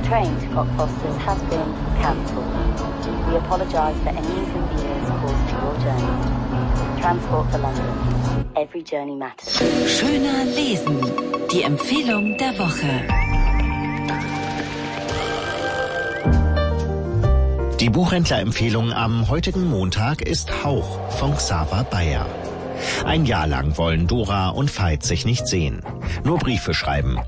train to Cockfosters has been cancelled. We apologise for any inconvenience caused to your journey. Transport for London. Every journey matters. Schöner lesen. Die Empfehlung der Woche. Die Buchhändlerempfehlung am heutigen Montag ist Hauch von Xaver Bayer. Ein Jahr lang wollen Dora und Veit sich nicht sehen. Nur Briefe schreiben.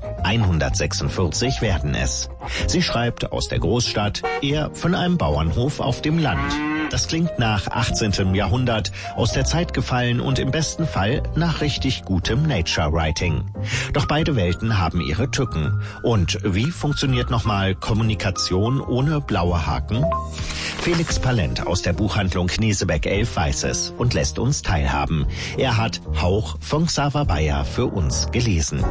146 werden es. Sie schreibt aus der Großstadt, er von einem Bauernhof auf dem Land. Das klingt nach 18. Jahrhundert, aus der Zeit gefallen und im besten Fall nach richtig gutem Nature-Writing. Doch beide Welten haben ihre Tücken. Und wie funktioniert nochmal Kommunikation ohne blaue Haken? Felix Palent aus der Buchhandlung Knesebeck 11 weiß es und lässt uns teilhaben. Er hat Hauch von Xaver Bayer für uns gelesen.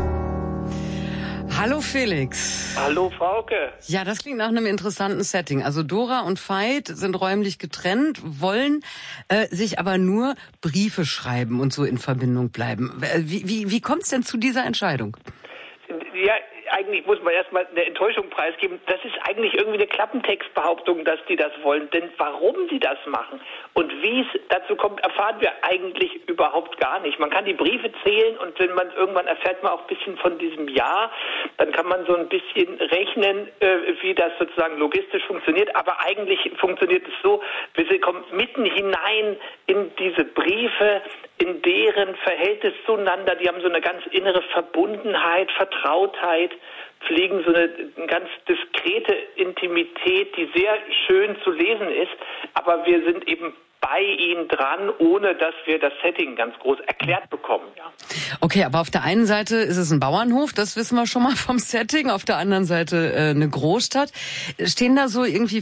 Hallo Felix. Hallo Frauke. Ja, das klingt nach einem interessanten Setting. Also Dora und Veit sind räumlich getrennt, wollen sich aber nur Briefe schreiben und so in Verbindung bleiben. Wie kommt es denn zu dieser Entscheidung? Ja, eigentlich muss man erstmal eine Enttäuschung preisgeben. Das ist eigentlich irgendwie eine Klappentextbehauptung, dass die das wollen. Denn warum sie das machen und wie es dazu kommt, erfahren wir eigentlich überhaupt gar nicht. Man kann die Briefe zählen und wenn man irgendwann erfährt man auch ein bisschen von diesem Jahr, dann kann man so ein bisschen rechnen, wie das sozusagen logistisch funktioniert. Aber eigentlich funktioniert es so, wir kommen mitten hinein in diese Briefe, in deren Verhältnis zueinander. Die haben so eine ganz innere Verbundenheit, Vertrautheit, pflegen so eine ganz diskrete Intimität, die sehr schön zu lesen ist, aber wir sind eben bei ihnen dran, ohne dass wir das Setting ganz groß erklärt bekommen. Ja. Okay, aber auf der einen Seite ist es ein Bauernhof, das wissen wir schon mal vom Setting, auf der anderen Seite eine Großstadt. Stehen da so irgendwie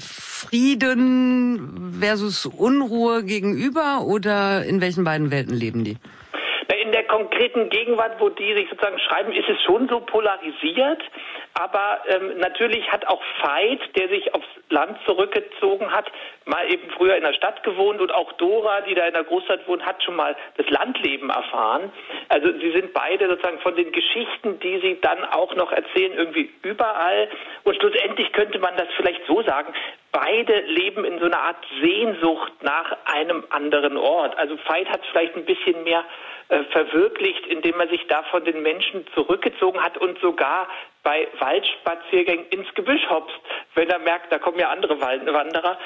Frieden versus Unruhe gegenüber oder in welchen beiden Welten leben die? In der konkreten Gegenwart, wo die sich sozusagen schreiben, ist es schon so polarisiert. Aber natürlich hat auch Veit, der sich aufs Land zurückgezogen hat, mal eben früher in der Stadt gewohnt und auch Dora, die da in der Großstadt wohnt, hat schon mal das Landleben erfahren. Also sie sind beide sozusagen von den Geschichten, die sie dann auch noch erzählen, irgendwie überall. Und schlussendlich könnte man das vielleicht so sagen, beide leben in so einer Art Sehnsucht nach einem anderen Ort. Also Veit hat es vielleicht ein bisschen mehr verwirklicht, indem er sich da von den Menschen zurückgezogen hat und sogar bei Waldspaziergängen ins Gebüsch hopst, wenn er merkt, da kommen ja andere Wanderer.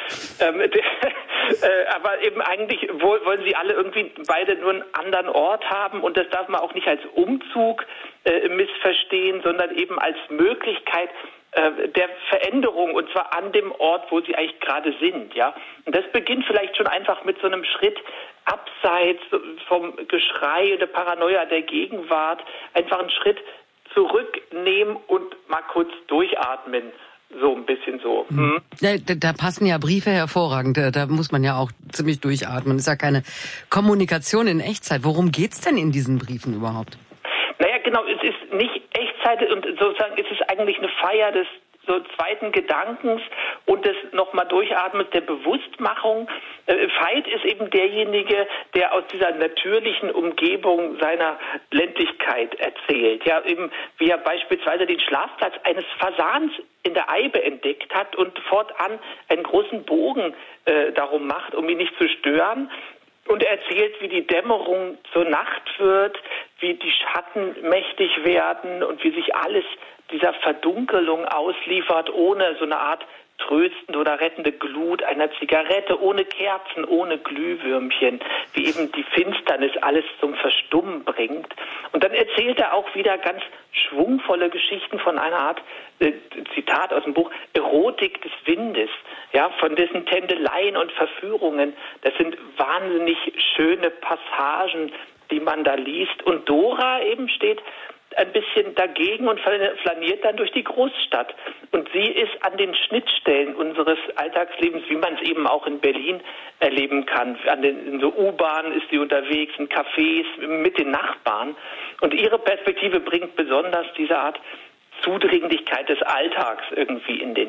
Aber eben eigentlich wollen sie alle irgendwie beide nur einen anderen Ort haben und das darf man auch nicht als Umzug missverstehen, sondern eben als Möglichkeit der Veränderung und zwar an dem Ort, wo sie eigentlich gerade sind, ja. Und das beginnt vielleicht schon einfach mit so einem Schritt abseits vom Geschrei der Paranoia der Gegenwart, einfach einen Schritt zurücknehmen und mal kurz durchatmen. So ein bisschen so. Hm? Ja, da passen ja Briefe hervorragend. Da muss man ja auch ziemlich durchatmen. Das ist ja keine Kommunikation in Echtzeit. Worum geht's denn in diesen Briefen überhaupt? Naja, genau, es ist nicht Echtzeit und sozusagen ist es eigentlich eine Feier des so zweiten Gedankens und des nochmal Durchatmens der Bewusstmachung. Veit ist eben derjenige, der aus dieser natürlichen Umgebung seiner Ländlichkeit erzählt. Ja, eben wie er beispielsweise den Schlafplatz eines Fasans in der Eibe entdeckt hat und fortan einen großen Bogen darum macht, um ihn nicht zu stören. Und er erzählt, wie die Dämmerung zur Nacht wird, wie die Schatten mächtig werden und wie sich alles dieser Verdunkelung ausliefert, ohne so eine Art tröstende oder rettende Glut einer Zigarette, ohne Kerzen, ohne Glühwürmchen, wie eben die Finsternis alles zum Verstummen bringt. Und dann erzählt er auch wieder ganz schwungvolle Geschichten von einer Art, Zitat aus dem Buch, Erotik des Windes, ja, von dessen Tändeleien und Verführungen. Das sind wahnsinnig schöne Passagen, die man da liest. Und Dora eben steht ein bisschen dagegen und flaniert dann durch die Großstadt. Und sie ist an den Schnittstellen unseres Alltagslebens, wie man es eben auch in Berlin erleben kann. In so U-Bahnen ist sie unterwegs, in Cafés, mit den Nachbarn. Und ihre Perspektive bringt besonders diese Art Zudringlichkeit des Alltags irgendwie in den